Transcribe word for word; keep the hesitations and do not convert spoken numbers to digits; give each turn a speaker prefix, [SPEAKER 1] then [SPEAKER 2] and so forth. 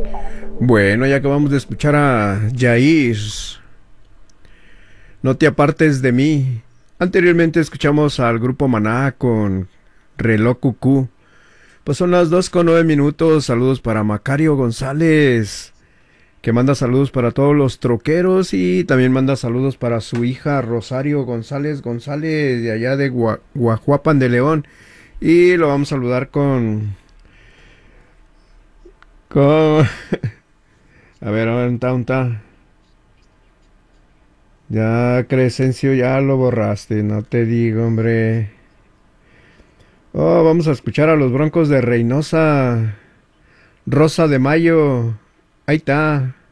[SPEAKER 1] Bueno, ya acabamos de escuchar a Jair. No te apartes de mí. Anteriormente escuchamos al grupo Maná con Reloj Cucú. Pues son las dos con nueve minutos. Saludos para Macario González, que manda saludos para todos los troqueros y también manda saludos para su hija Rosario González González de allá de Gua Guajuapan de León. Y lo vamos a saludar con... con... a ver, ¿dónde está? ¿Dónde está? Ya, Crescencio, ya lo borraste, no te digo, hombre. Oh, vamos a escuchar a los Broncos de Reynosa. Rosa de Mayo. Ahí está.